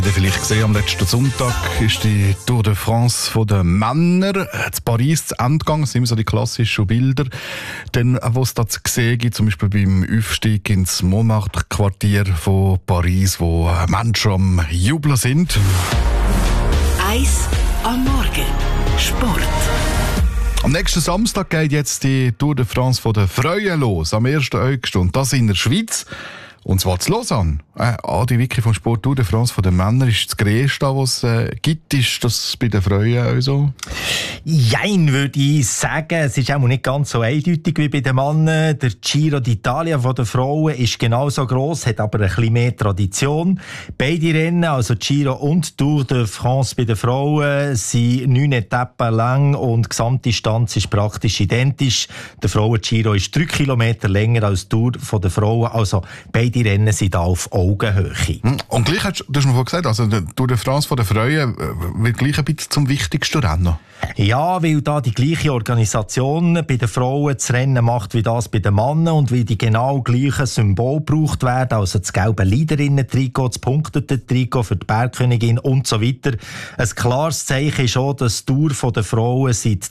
Vielleicht gesehen, am letzten Sonntag ist die Tour de France der Männer zu Paris zu Ende gegangen. Das sind immer so die klassischen Bilder. Dann, wo es da zu sehen gibt, zum Beispiel beim Aufstieg ins Montmartre-Quartier von Paris, wo Menschen am Jubeln sind. Eis am Morgen. Sport. Am nächsten Samstag geht jetzt die Tour de France der Frauen los, am 1. August. Und das in der Schweiz. Und zwar zu Lausanne. Adi Wicki vom Sport Tour de France der Männer ist das Größte, was es gibt. Ist das bei den Frauen auch so? Jein, würde ich sagen. Es ist auch nicht ganz so eindeutig wie bei den Männern. Der Giro d'Italia der Frauen ist genauso gross, hat aber ein bisschen mehr Tradition. Beide Rennen, also Giro und Tour de France bei den Frauen, sind 9 Etappen lang und die Gesamtdistanz ist praktisch identisch. Der Frauen-Giro ist 3 Kilometer länger als die Tour der Frauen. Also beide Rennen sind auf Augenhöhe. Und gleich hast du mir vorhin gesagt, also die Tour de France der Frauen wird gleich ein bisschen zum wichtigsten Rennen. Ja, weil da die gleiche Organisation bei den Frauen das Rennen macht wie das bei den Männern und weil die genau gleichen Symbole gebraucht werden, also das gelbe Leaderinnen-Trikot, das punktete Trikot für die Bergkönigin und so weiter. Ein klares Zeichen ist auch, dass die Tour der Frauen seit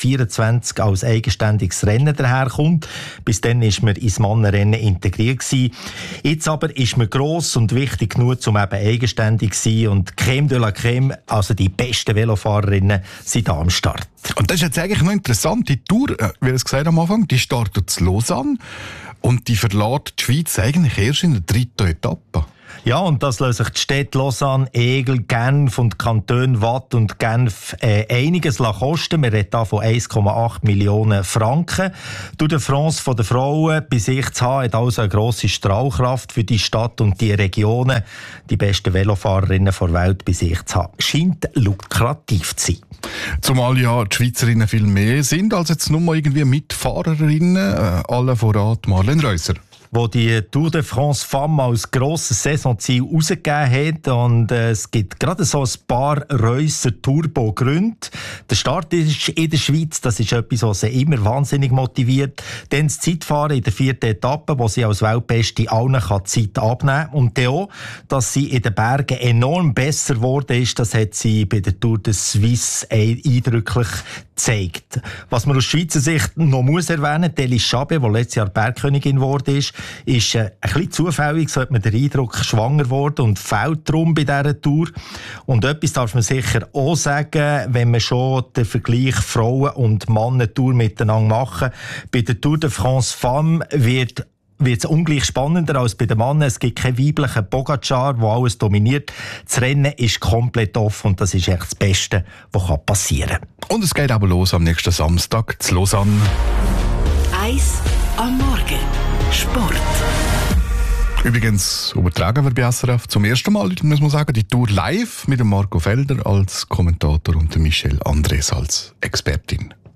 2024 als eigenständiges Rennen daherkommt. Bis dann war man ins Mannenrennen integriert gewesen. Jetzt aber ist man gross und wichtig genug, um eben eigenständig zu sein und Crème de la Crème, also die besten Velofahrerinnen, sind da am Start. Und das ist jetzt eigentlich noch interessant. Die Tour, wie ich es gesagt am Anfang, die startet in Lausanne und die verlässt die Schweiz eigentlich erst in der 3. Etappe. Ja, und das lassen sich die Städte Lausanne, Egel, Genf und die Kantone Waadt und Genf einiges kosten. Wir reden hier von 1,8 Millionen Franken. Tour de France der Frauen bei sich zu haben, hat also eine grosse Strahlkraft für die Stadt und die Regionen. Die besten Velofahrerinnen der Welt bei sich zu haben. Scheint lukrativ zu sein. Zumal ja die Schweizerinnen viel mehr sind als jetzt nur irgendwie Mitfahrerinnen. Allen voran Marlene Reusser, wo die Tour de France Femme als grosses Saisonziel herausgegeben hat. Und es gibt gerade so ein paar Reusser-Turbo-Gründe. Der Start ist in der Schweiz, das ist etwas, was sie immer wahnsinnig motiviert. Dann das Zeitfahren in der 4. Etappe, wo sie als Weltbeste allen Zeit abnehmen kann. Und dann auch, dass sie in den Bergen enorm besser geworden ist, das hat sie bei der Tour de Suisse eindrücklich gezeigt. Was man aus Schweizer Sicht noch erwähnen muss, Elis Chabet, die letztes Jahr Bergkönigin geworden ist ein bisschen zufällig, so hat man den Eindruck, schwanger geworden und fehlt darum bei dieser Tour. Und etwas darf man sicher auch sagen, wenn man schon den Vergleich Frauen- und Männer-Tour miteinander machen. Bei der Tour de France Femme wird es ungleich spannender als bei den Männern. Es gibt keinen weiblichen Pogacar, der alles dominiert. Das Rennen ist komplett offen und das ist echt das Beste, was passieren kann. Und es geht aber los am nächsten Samstag zu Lausanne. Eis am Morgen. Sport. Übrigens übertragen wir bei SRF zum ersten Mal, muss man sagen, die Tour live mit dem Marco Felder als Kommentator und der Michelle Andres als Expertin.